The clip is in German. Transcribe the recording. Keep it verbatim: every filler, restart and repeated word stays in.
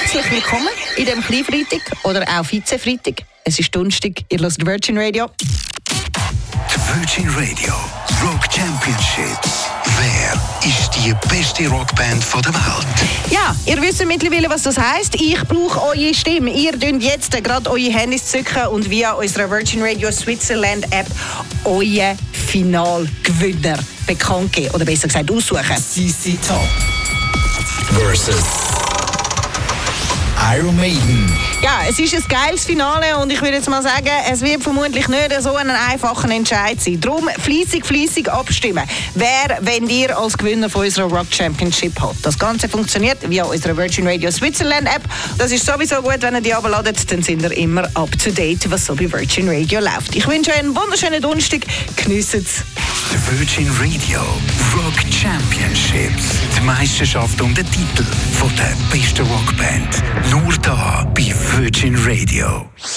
Herzlich willkommen in dem Kleinfreitag oder auch Vize-Freitag. Es ist Donnerstag, ihr hört Virgin Radio. Die Virgin Radio Rock Championships. Wer ist die beste Rockband der Welt? Ja, ihr wisst mittlerweile, was das heisst. Ich brauche eure Stimme. Ihr dürft jetzt gerade eure Handys zücken und via unserer Virgin Radio Switzerland App euren Finalgewinner bekannt geben. Oder besser gesagt aussuchen. C C Top versus Iron Maiden. Ja, es ist ein geiles Finale und ich würde jetzt mal sagen, es wird vermutlich nicht so ein einfacher Entscheid sein. Darum fleissig, fleissig abstimmen. Wer, wenn ihr als Gewinner von unserer Rock Championship habt. Das Ganze funktioniert via unserer Virgin Radio Switzerland App. Das ist sowieso gut, wenn ihr die abladet, dann sind ihr immer up to date, was so bei Virgin Radio läuft. Ich wünsche euch einen wunderschönen Donnerstag. Geniessen es. Die Virgin Radio Rock Championships. Die Meisterschaft um den Titel von der besten Rockband. Nur da bei Virgin Radio.